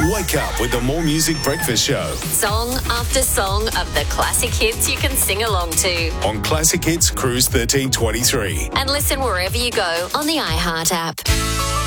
Wake up with the More Music Breakfast Show Song after song of the classic hits you can sing along to. on Classic Hits Cruise 1323. And listen wherever you go on the iHeart app.